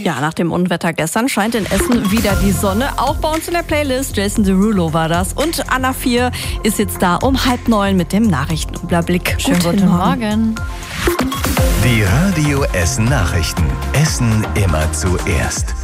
Ja, nach dem Unwetter gestern scheint in Essen wieder die Sonne. Auch bei uns in der Playlist. Jason Derulo war das. Und Anna 4 ist jetzt da um 8:30 mit dem Nachrichtenüberblick. Schönen guten Morgen. Die Radio Essen Nachrichten. Essen immer zuerst.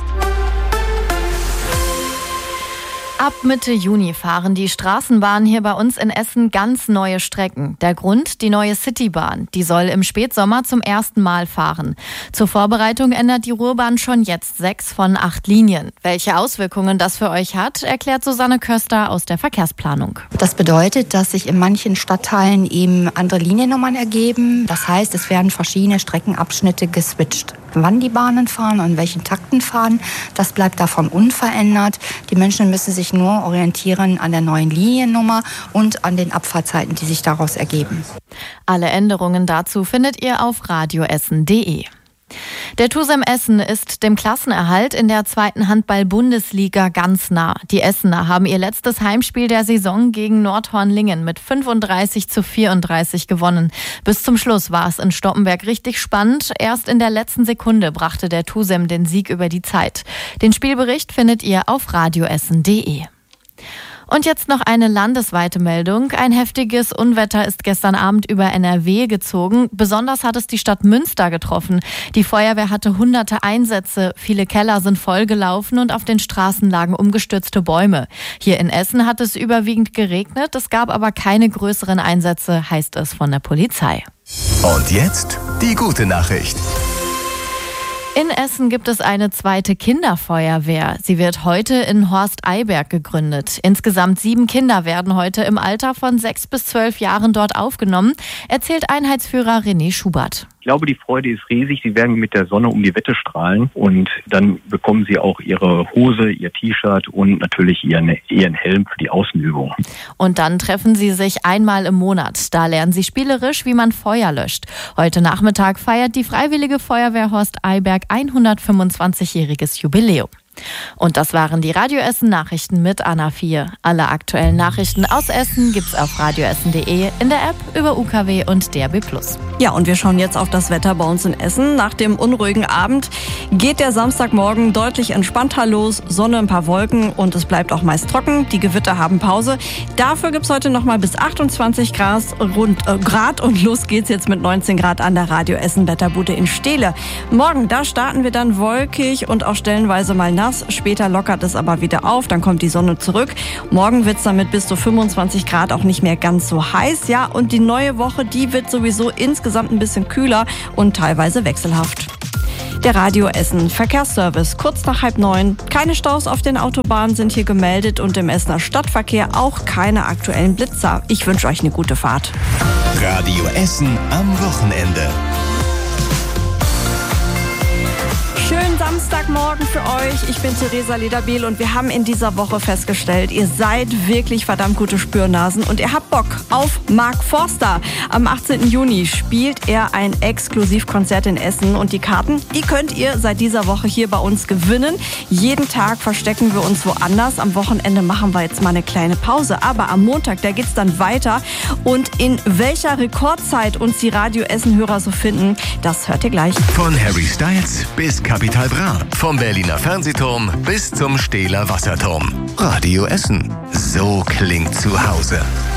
Ab Mitte Juni fahren die Straßenbahnen hier bei uns in Essen ganz neue Strecken. Der Grund, die neue Citybahn. Die soll im Spätsommer zum ersten Mal fahren. Zur Vorbereitung ändert die Ruhrbahn schon jetzt 6 von 8 Linien. Welche Auswirkungen das für euch hat, erklärt Susanne Köster aus der Verkehrsplanung. Das bedeutet, dass sich in manchen Stadtteilen eben andere Liniennummern ergeben. Das heißt, es werden verschiedene Streckenabschnitte geswitcht. Wann die Bahnen fahren und in welchen Takten fahren, das bleibt davon unverändert. Die Menschen müssen sich nur orientieren an der neuen Liniennummer und an den Abfahrtzeiten, die sich daraus ergeben. Alle Änderungen dazu findet ihr auf radioessen.de. Der TuSem Essen ist dem Klassenerhalt in der 2. Handball-Bundesliga ganz nah. Die Essener haben ihr letztes Heimspiel der Saison gegen Nordhornlingen mit 35:34 gewonnen. Bis zum Schluss war es in Stoppenberg richtig spannend. Erst in der letzten Sekunde brachte der TuSem den Sieg über die Zeit. Den Spielbericht findet ihr auf radioessen.de. Und jetzt noch eine landesweite Meldung. Ein heftiges Unwetter ist gestern Abend über NRW gezogen. Besonders hat es die Stadt Münster getroffen. Die Feuerwehr hatte hunderte Einsätze. Viele Keller sind vollgelaufen und auf den Straßen lagen umgestürzte Bäume. Hier in Essen hat es überwiegend geregnet. Es gab aber keine größeren Einsätze, heißt es von der Polizei. Und jetzt die gute Nachricht. In Essen gibt es eine zweite Kinderfeuerwehr. Sie wird heute in Horst-Eyberg gegründet. Insgesamt 7 Kinder werden heute im Alter von 6 bis 12 Jahren dort aufgenommen, erzählt Einheitsführer René Schubert. Ich glaube, die Freude ist riesig. Sie werden mit der Sonne um die Wette strahlen und dann bekommen sie auch ihre Hose, ihr T-Shirt und natürlich ihren Helm für die Außenübung. Und dann treffen sie sich einmal im Monat. Da lernen sie spielerisch, wie man Feuer löscht. Heute Nachmittag feiert die Freiwillige Feuerwehr Horst-Eyberg 125-jähriges Jubiläum. Und das waren die Radio Essen Nachrichten mit Anna 4. Alle aktuellen Nachrichten aus Essen gibt's auf radioessen.de, in der App, über UKW und DRB+. Ja, und wir schauen jetzt auf das Wetter bei uns in Essen. Nach dem unruhigen Abend geht der Samstagmorgen deutlich entspannter los. Sonne, ein paar Wolken und es bleibt auch meist trocken. Die Gewitter haben Pause. Dafür gibt's heute noch mal bis 28 Grad und los geht's jetzt mit 19 Grad an der Radio Essen Wetterbude in Steele. Morgen, da starten wir dann wolkig und auch stellenweise mal nass. Später lockert es aber wieder auf, dann kommt die Sonne zurück. Morgen wird es dann mit bis zu 25 Grad auch nicht mehr ganz so heiß. Ja, und die neue Woche, die wird sowieso insgesamt ein bisschen kühler und teilweise wechselhaft. Der Radio Essen Verkehrsservice, kurz nach 8:30. Keine Staus auf den Autobahnen sind hier gemeldet und im Essener Stadtverkehr auch keine aktuellen Blitzer. Ich wünsche euch eine gute Fahrt. Radio Essen am Wochenende. Schönen Samstagmorgen für euch. Ich bin Theresa Lederbehl und wir haben in dieser Woche festgestellt, ihr seid wirklich verdammt gute Spürnasen und ihr habt Bock auf Mark Forster. Am 18. Juni spielt er ein Exklusivkonzert in Essen und die Karten, die könnt ihr seit dieser Woche hier bei uns gewinnen. Jeden Tag verstecken wir uns woanders. Am Wochenende machen wir jetzt mal eine kleine Pause, aber am Montag, da geht's dann weiter und in welcher Rekordzeit uns die Radio Essen-Hörer so finden, das hört ihr gleich. Von Harry Styles bis Capital Bra, vom Berliner Fernsehturm bis zum Stehler Wasserturm. Radio Essen. So klingt zu Hause.